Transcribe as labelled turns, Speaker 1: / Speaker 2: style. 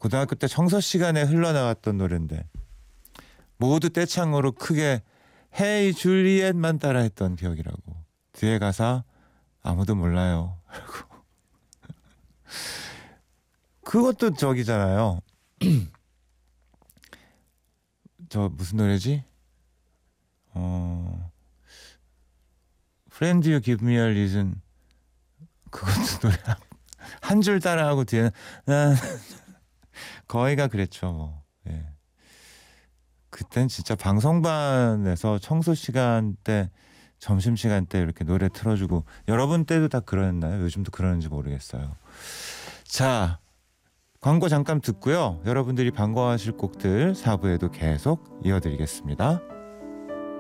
Speaker 1: 고등학교 때 청소 시간에 흘러나갔던 노래인데 모두 떼창으로 크게 헤이 줄리엣만 따라했던 기억이라고. 뒤에 가사 아무도 몰라요. 그것도 저기잖아요. 저 무슨 노래지? Friend You Give Me a Reason. 그것도 노래 한 줄 따라하고 뒤에는 거의가 그랬죠. 뭐. 예. 그땐 진짜 방송반에서 청소 시간 때 점심 시간 때 이렇게 노래 틀어주고 여러분 때도 다 그랬나요? 요즘도 그러는지 모르겠어요. 자, 광고 잠깐 듣고요. 여러분들이 반가워하실 곡들 4부에도 계속 이어드리겠습니다.